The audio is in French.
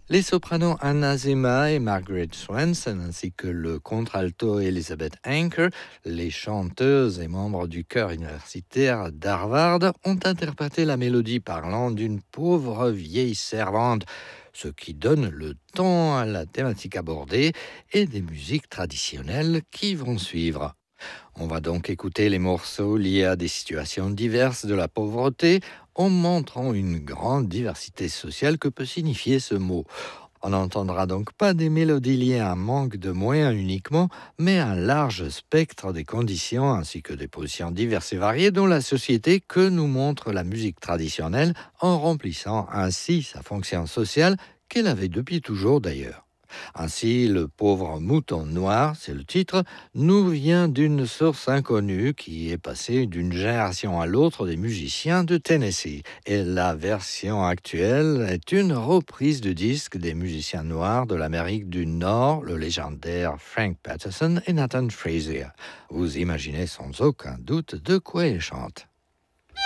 Les sopranos Anna Zema et Margaret Swanson, ainsi que le contralto Elizabeth Anker, les chanteuses et membres du chœur universitaire d'Harvard, ont interprété la mélodie parlante d'une pauvre vieille servante, ce qui donne le ton à la thématique abordée et des musiques traditionnelles qui vont suivre. On va donc écouter les morceaux liés à des situations diverses de la pauvreté en montrant une grande diversité sociale que peut signifier ce mot. On n'entendra donc pas des mélodies liées à un manque de moyens uniquement, mais un large spectre des conditions ainsi que des positions diverses et variées dans la société que nous montre la musique traditionnelle en remplissant ainsi sa fonction sociale qu'elle avait depuis toujours d'ailleurs. Ainsi, le pauvre mouton noir, c'est le titre, nous vient d'une source inconnue qui est passée d'une génération à l'autre des musiciens de Tennessee. Et la version actuelle est une reprise de disque des musiciens noirs de l'Amérique du Nord, le légendaire Frank Patterson et Nathan Frazier. Vous imaginez sans aucun doute de quoi ils chantent.